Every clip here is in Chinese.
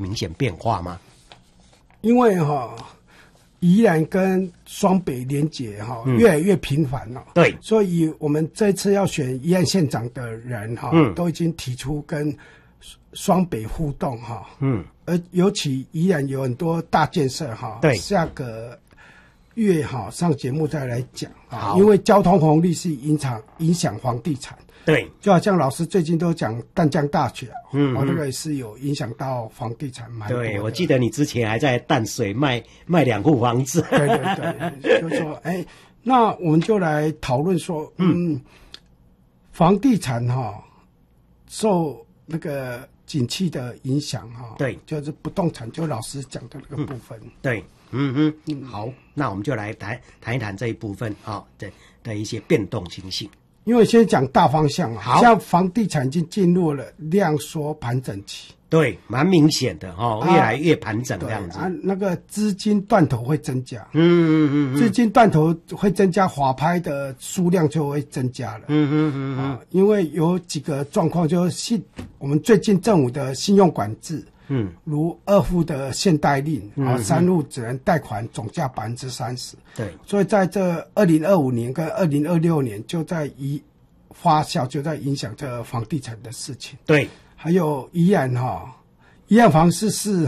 明显变化吗？ 因为宜兰跟双北连结越来越频繁了。 对， 所以我们这次要选宜兰县长的人都已经提出跟双北互动而尤其宜兰有很多大建设对， 下个月上节目再来讲因为交通红利是影响房地产。 对， 就好像老师最近都讲淡江大桥，那个也是有影响到房地产蛮多的。 对，我记得你之前还在淡水卖2户房子。 对对对，就说那我们就来讨论说，房地产受那个景气的影响对， 就是不动产，就老师讲的那个部分。 对，好，那我们就来谈一谈这一部分的一些变动情形。 因为先讲大方向像房地产已经进入了量缩盘整期， 对，蛮明显的越来越盘整这样子。 那个资金断头会增加，资金断头会增加，法拍的数量就会增加了，因为有几个状况，就是我们最近政府的信用管制。如2户的限贷令3户只能贷款总价30%。对，所以在这2025年跟2026年就在发酵，就在影响这房地产的事情。对，还有宜兰房市是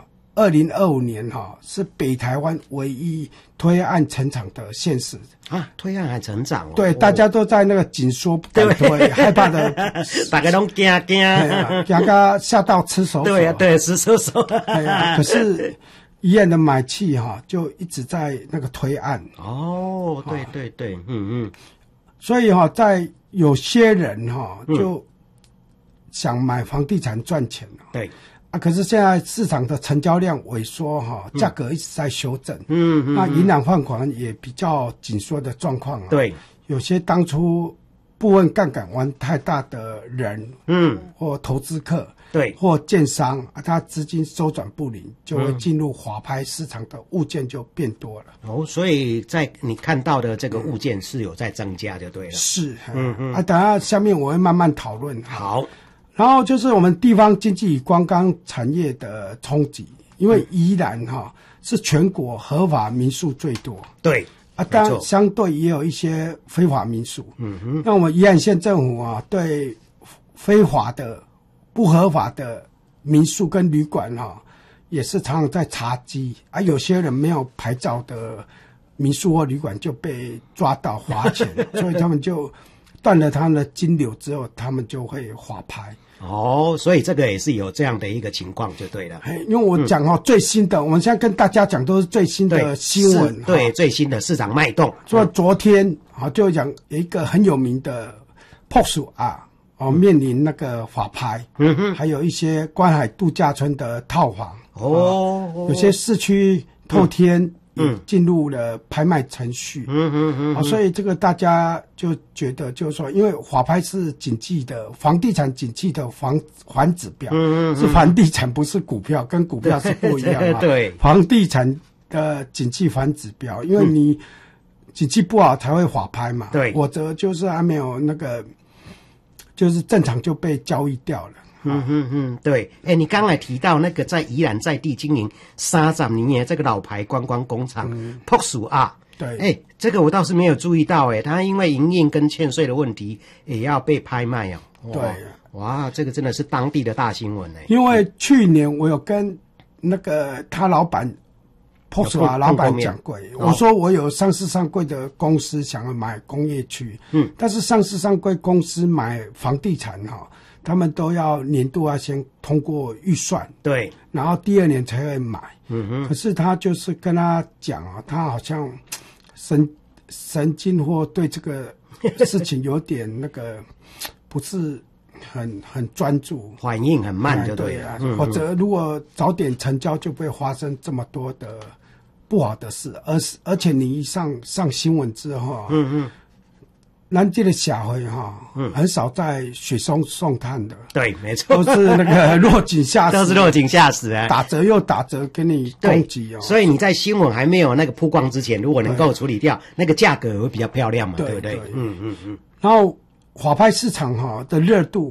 2025年是北台湾唯一推案成长的县市推案还成长对，大家都在那个紧缩不敢推，害怕的， 大家都惊到吓到吃手手。 对对，吃手手。 可是宜兰的买气就一直在那个推案。 对对对， 所以在有些人就想买房地产赚钱对。可是现在市场的成交量萎缩价格一直在修正。那银行放款也比较紧缩的状况对，有些当初部分杠杆玩太大的人，或投资客，对，或建商他资金周转不灵，就会进入法拍市场的物件就变多了。 所以在你看到的这个物件是有在增加就对了。 是，等下下面我会慢慢讨论。 好。 然后就是我们地方经济与观光产业的冲击，因为宜兰是全国合法民宿最多，对当然相对也有一些非法民宿。那我们宜兰县政府对非法的、不合法的民宿跟旅馆也是常常在查缉有些人没有牌照的民宿或旅馆就被抓到罚钱，所以他们就断了他们的金流之后，他们就会法拍。 所以这个也是有这样的一个情况就对了。 因为我讲最新的，我们现在跟大家讲都是最新的新闻， 对最新的市场脉动。 所以昨天就讲有一个很有名的POS面临那个法拍，还有一些观海度假村的套房，有些市区透天进入了拍卖程序，所以这个大家就觉得就是说，因为法拍是景气的房地产景气的环指标，是房地产不是股票，跟股票是不一样对，房地产的景气环指标，因为你景气不好才会法拍嘛，对，否则就是还没有那个，就是正常就被交易掉了。 对，你刚才提到那个在宜兰在地经营30年的这个老牌观光工厂POS对，这个我倒是没有注意到他因为营运跟欠税的问题也要被拍卖对， 哇，这个真的是当地的大新闻因为去年我有跟那个他老板POS老板讲过，我说我有上市上柜的公司想要买工业区，但是上市上柜公司买房地产他们都要年度要先通过预算，对，然后第2年才会买。可是他就是跟他讲他好像神经或对这个事情有点那个不是很专注， 反应很慢就对了。 或者如果早点成交，就不会发生这么多的不好的事。而且你一上新闻之后，咱这个社会很少在雪中送炭的， 对，没错， 都是那个落井下石， 都是落井下石打折又打折给你攻击所以你在新闻还没有那个曝光之前，如果能够处理掉，那个价格会比较漂亮嘛，对不对？ 然后法拍市场的热度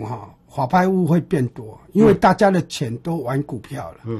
法拍屋会变多，因为大家的钱都玩股票了。